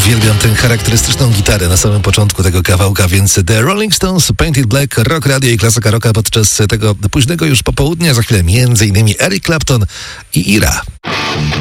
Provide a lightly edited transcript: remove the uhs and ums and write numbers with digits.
Uwielbiam tę charakterystyczną gitarę na samym początku tego kawałka, więc The Rolling Stones, Painted Black, Rock Radio i klasyka rocka podczas tego późnego już popołudnia. Za chwilę m.in. Eric Clapton i Ira.